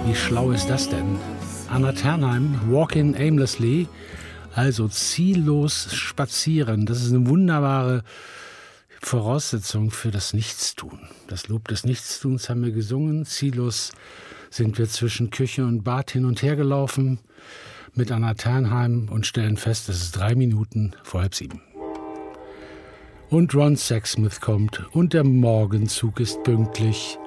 Wie schlau ist das denn? Anna Ternheim, Walking Aimlessly, also ziellos spazieren. Das ist eine wunderbare Voraussetzung für das Nichtstun. Das Lob des Nichtstuns haben wir gesungen. Ziellos sind wir zwischen Küche und Bad hin und her gelaufen mit Anna Ternheim und stellen fest, es ist 3 Minuten vor 6:30. Und Ron Sexsmith kommt und der Morgenzug ist pünktlich.